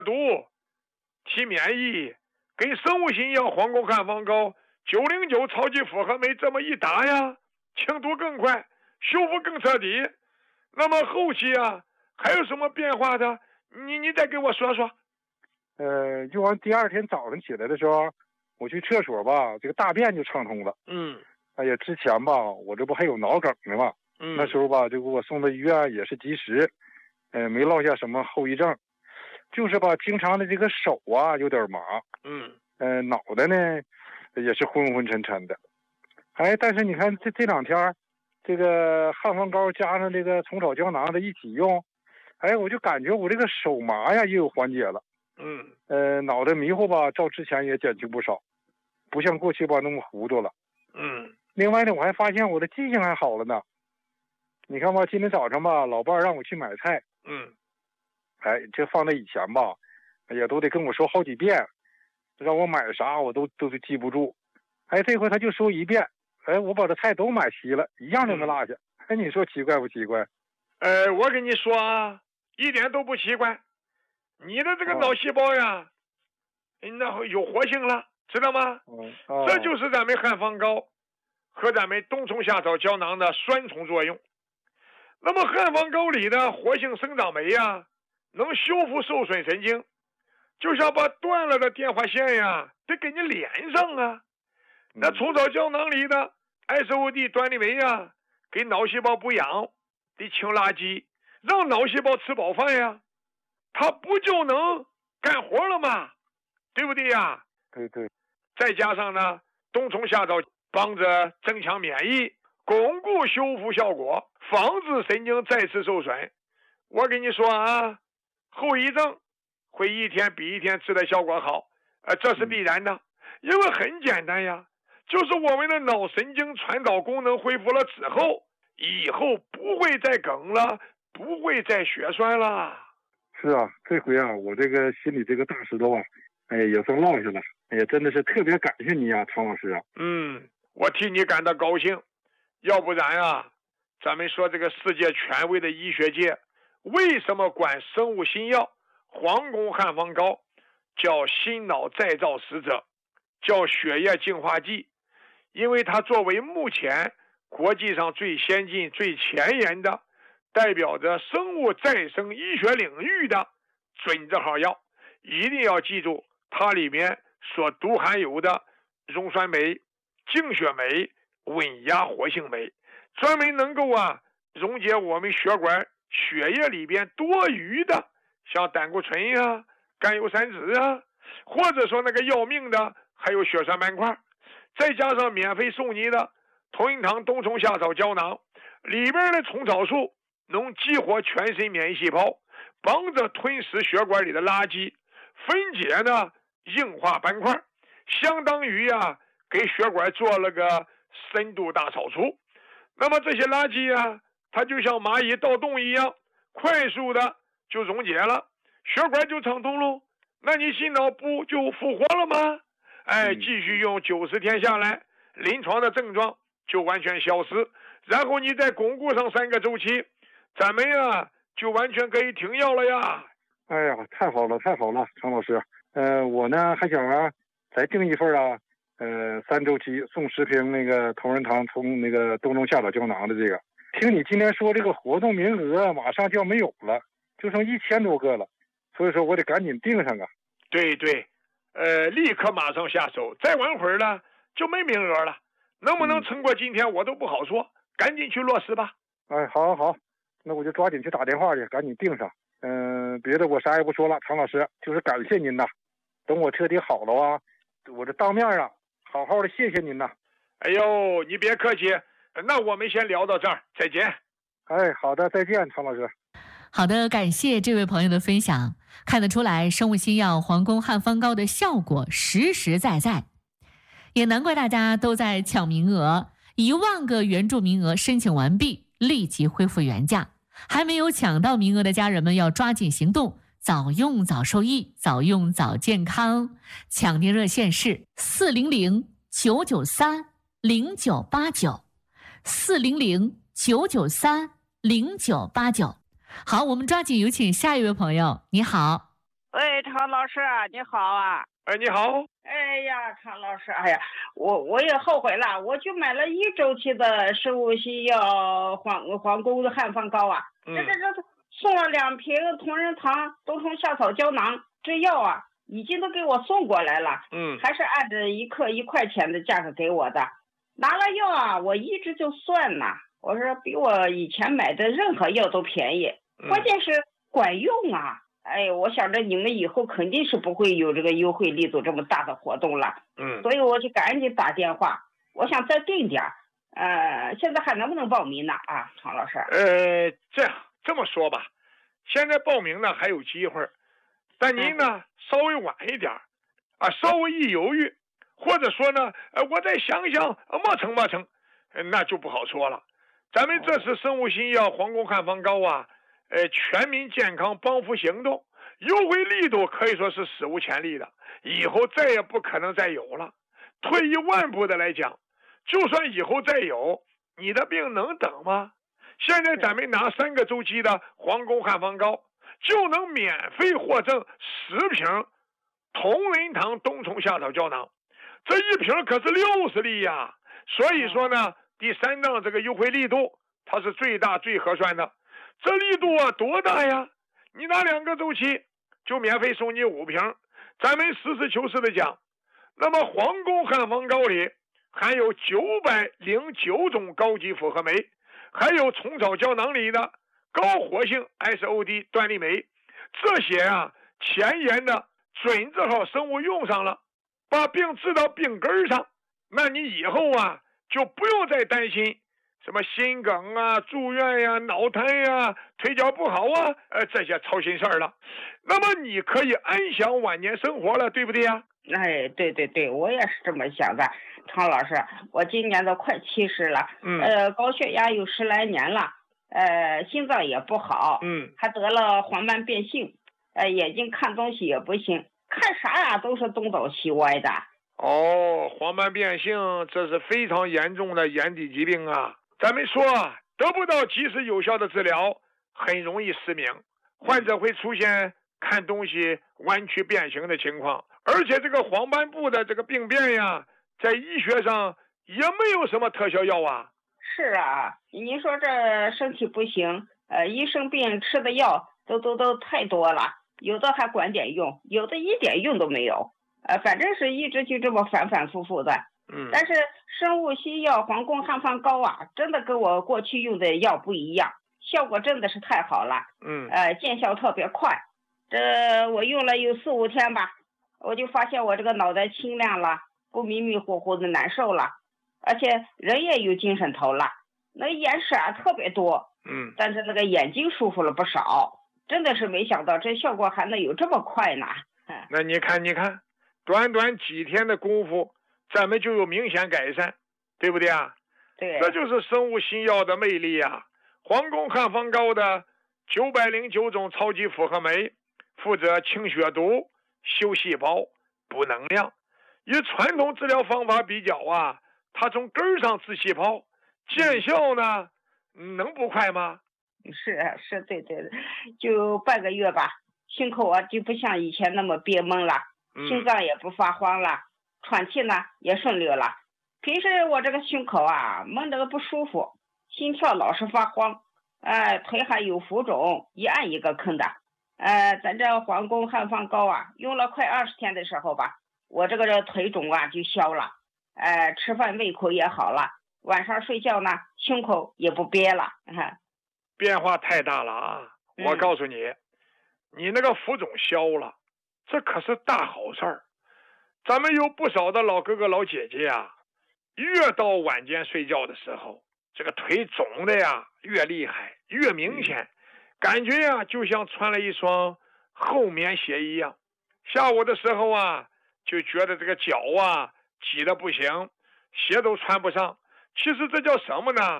毒、提免疫，跟生物新药黄宫汉方膏909超级复合酶这么一打呀，清毒更快，修复更彻底。那么后期啊还有什么变化的？你再给我说说。 用完第二天早上起来的时候，我去厕所吧，这个大便就畅通了。哎呀，之前吧，我这不还有脑梗呢嘛。那时候吧，就给我送到医院也是及时，没落下什么后遗症，就是吧，经常的这个手啊有点麻，脑袋呢也是昏昏沉沉的。哎，但是你看这两天，这个汉方膏加上这个虫草胶囊的一起用，哎，我就感觉我这个手麻呀也有缓解了。脑袋迷糊吧，照之前也减轻不少，不像过去吧那么糊涂了。另外呢，我还发现我的记性还好了呢。你看吧，今天早上吧，老伴让我去买菜，哎，这放在以前吧，哎呀，都得跟我说好几遍，让我买啥我都记不住。哎，这回他就说一遍，哎，我把这菜都买齐了，一样都没落下。哎，你说奇怪不奇怪？ 我跟你说啊，一点都不奇怪。你的这个脑细胞呀，那有活性了，知道吗？这就是咱们汉方膏和咱们冬虫夏草胶囊的双重作用。那么汉方膏里的活性生长酶呀，能修复受损神经，就像把断了的电话线呀得给你连上啊。那虫草胶囊里的 SOD 端粒酶呀，给脑细胞补养，得清垃圾，让脑细胞吃饱饭呀，它不就能干活了吗？对不对呀？ 对。 再加上呢，冬虫夏草帮着增强免疫，巩固修复效果，防止神经再次受损。我跟你说啊，后遗症会一天比一天吃的效果好，这是必然的。因为很简单呀，就是我们的脑神经传导功能恢复了之后，以后不会再梗了，不会再血栓了。 是啊，这回啊，我这个心里这个大石头啊，哎呀，也算落下了。哎呀，真的是特别感谢你啊，常老师啊。 我替你感到高兴。要不然啊，咱们说这个世界权威的医学界为什么管生物新药黄宫汉方膏叫心脑再造使者，叫血液净化剂？因为它作为目前国际上最先进最前沿的代表着生物再生医学领域的准字号药，一定要记住它里面所独含有的溶酸酶、净血酶、稳压活性酶，专门能够溶解我们血管血液里边多余的像胆固醇呀、甘油三酯啊，或者说那个要命的还有血栓斑块。再加上免费送你的同仁堂冬虫夏草胶囊，里边的虫草素能激活全身免疫细胞，帮着吞噬血管里的垃圾，分解呢硬化斑块，相当于给血管做了个深度大扫除。那么这些垃圾它就像蚂蚁盗洞一样，快速的就溶解了，血管就畅通喽。那你心脑不就复活了吗？继续用90天下来，临床的症状就完全消失，然后你再巩固上3个周期，咱们就完全可以停药了呀。 哎呀，太好了，常老师。我呢还想再订一份3周期送10瓶那个同仁堂从那个冬虫夏草胶囊的这个。听你今天说这个活动名额马上就要没有了，就剩1000多个了，所以说我得赶紧订上啊。 对，立刻马上下手，再晚会儿了就没名额了。能不能撑过今天我都不好说，赶紧去落实吧。 哎，好，那我就抓紧去打电话去，赶紧订上。别的我啥也不说了，常老师，就是感谢您呐。等我彻底好了我这当面好好的谢谢您呐。 哎呦，你别客气，那我们先聊到这儿，再见。 哎，好的，再见，常老师。 好的，感谢这位朋友的分享。看得出来，生物新药黄宫汉方膏的效果实实在在，也难怪大家都在抢名额。1万个援助名额申请完毕，立即恢复原价。还没有抢到名额的家人们要抓紧行动，早用早受益，早用早健康。抢订热线是400-993-0989，400-993-0989。好，我们抓紧有请下一位朋友。你好。 喂，常老师，你好啊！ 哎，你好。 哎呀，常老师，哎呀，我也后悔了，我就买了1周期的生物西药皇宫汉方膏啊，这送了2瓶同仁堂冬虫夏草胶囊，这药啊已经都给我送过来了，还是按着1克1块钱的价格给我的。拿了药啊，我一直就算呐，我说比我以前买的任何药都便宜，关键是管用啊。哎，我想着你们以后肯定是不会有这个优惠力度这么大的活动了，所以我就赶紧打电话，我想再定点，现在还能不能报名呢？啊，常老师。 这么说吧，现在报名呢还有机会，但您呢稍微晚一点，稍微一犹豫，或者说呢，我再想想，没成，那就不好说了。咱们这是生物新药皇宫汉方膏啊。全民健康帮扶行动优惠力度可以说是史无前例的，以后再也不可能再有了。退一万步的来讲，就算以后再有，你的病能等吗？现在咱们拿3个周期的皇宫汉方膏，就能免费获赠10瓶同仁堂冬虫夏草胶囊，这1瓶可是60粒呀。所以说呢，第3档这个优惠力度，它是最大最合算的。这力度啊多大呀？你拿2个周期就免费送你5瓶。咱们实事求是的讲，那么皇宫汉方膏里含有909种高级复合酶，还有虫草胶囊里的高活性 SOD 端粒酶，这些啊前沿的准字号生物用上了，把病治到病根上，那你以后啊就不用再担心什么心梗啊、住院呀、脑瘫呀、腿脚不好啊，这些操心事儿了。那么你可以安享晚年生活了，对不对呀？ 哎，对，我也是这么想的。常老师，我今年都快70了，高血压有10来年了，心脏也不好，还得了黄斑变性，眼睛看东西也不行，看啥呀都是东倒西歪的。 黄斑变性这是非常严重的眼底疾病啊。咱们说得不到及时有效的治疗，很容易失明，患者会出现看东西弯曲变形的情况，而且这个黄斑部的这个病变呀，在医学上也没有什么特效药啊。 是啊，您说这身体不行，一生病吃的药都太多了，有的还管点用，有的一点用都没有，反正是一直就这么反反复复的。但是生物西药皇宫汉方膏啊，真的跟我过去用的药不一样，效果真的是太好了。见效特别快。这我用了有4、5天吧，我就发现我这个脑袋清亮了，不迷迷糊糊的难受了，而且人也有精神头了，那眼屎啊特别多。但是那个眼睛舒服了不少，真的是没想到这效果还能有这么快呢。 那你看，短短几天的功夫，咱们就有明显改善，对不对啊？ 对， 这就是生物新药的魅力啊！皇宫汉方膏的909种超级复合酶，负责清血毒、修细胞、补能量。与传统治疗方法比较啊，它从根上治细胞，见效呢，能不快吗？ 是，对，就半个月吧，胸口啊就不像以前那么憋闷了，心脏也不发慌了，喘气呢也顺溜了。平时我这个胸口啊闷着不舒服，心跳老是发慌，腿还有浮肿，一按一个坑的。咱这皇宫汉方膏啊，用了快20天的时候吧，我这个腿肿啊就消了，吃饭胃口也好了，晚上睡觉呢胸口也不憋了。 变化太大了啊！我告诉你，你那个浮肿消了，这可是大好事儿。咱们有不少的老哥哥老姐姐啊，越到晚间睡觉的时候，这个腿肿的呀越厉害越明显，感觉呀就像穿了一双厚棉鞋一样。下午的时候啊，就觉得这个脚啊挤得不行，鞋都穿不上。其实这叫什么呢？